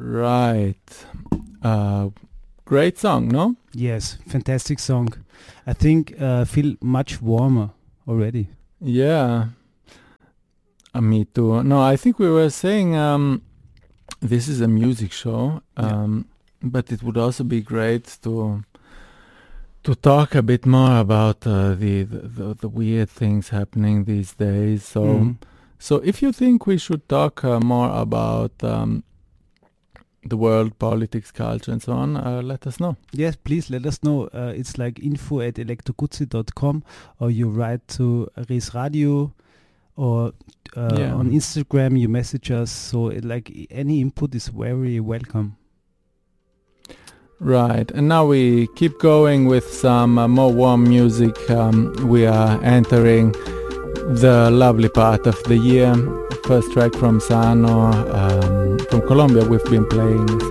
Right. Great song, no? Yes, fantastic song. I think feel much warmer already. Yeah. Me too. No, I think we were saying this is a music show, but it would also be great to talk a bit more about the weird things happening these days. So if you think we should talk more about the world, politics, culture, and so on, let us know. Yes, please let us know. It's like info@elektrogutzi.com, or you write to Res Radio, or on Instagram you message us. So any input is very welcome. Right, and now we keep going with some more warm music. We are entering the lovely part of the year. First track from Sano, from Colombia. We've been playing